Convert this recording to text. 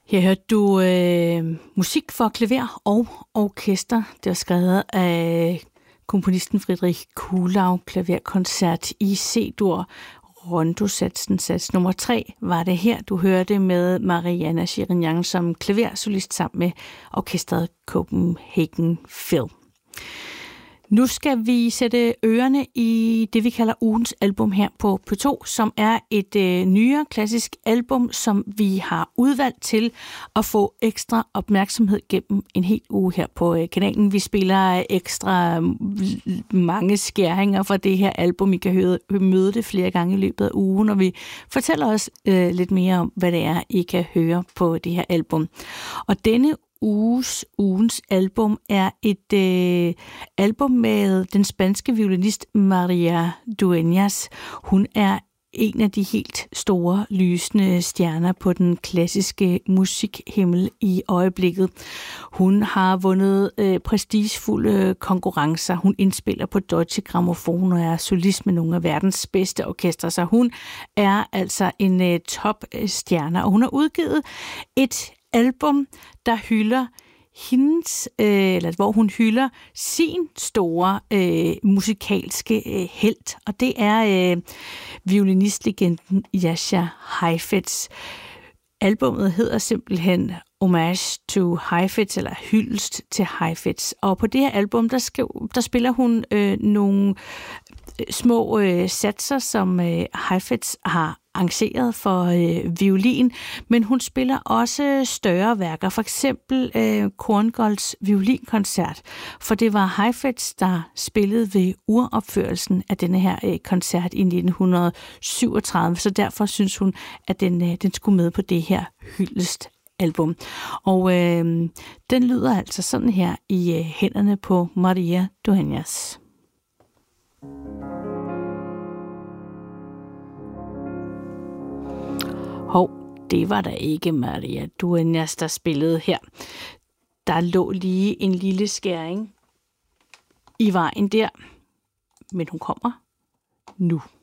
Her hørte du musik for klaver og orkester. Det var skrevet af komponisten Friedrich Kuhlau, klaverkoncert i C-dur. Rondosatsen, sats nummer 3, var det her. Du hørte med Marianna Chirignan som klaversolist sammen med orkestret Copenhagen Phil. Nu skal vi sætte ørerne i det, vi kalder ugens album her på P2, som er et nyere klassisk album, som vi har udvalgt til at få ekstra opmærksomhed gennem en hel uge her på kanalen. Vi spiller ekstra mange skæringer fra det her album. I kan møde det flere gange i løbet af ugen, og vi fortæller os lidt mere om, hvad det er, I kan høre på det her album. Og denne ugens album er et album med den spanske violinist Maria Dueñas. Hun er en af de helt store lysende stjerner på den klassiske musikhimmel i øjeblikket. Hun har vundet prestigefulde konkurrencer. Hun indspiller på Deutsche Grammophon og er solist med nogle af verdens bedste orkestre. Så hun er altså en topstjerne, og hun har udgivet et album, der hylder hendes, eller hvor hun hylder sin store musikalske helt, og det er violinistlegenden Jascha Heifetz. Albummet hedder simpelthen Homage to Heifetz, eller hyldest til Heifetz. Og på det her album, der spiller hun nogle små satser, som Heifetz har arrangeret for violin, men hun spiller også større værker, for eksempel Korngolds violinkoncert, for det var Heifetz, der spillede ved uropførelsen af denne her koncert i 1937, så derfor synes hun, at den skulle med på det her hyldest album. Og den lyder altså sådan her i hænderne på Maria Dueñas. Det var der ikke Maria Dueñas, der spillede her. Der lå lige en lille skæring i vejen der, men hun kommer nu.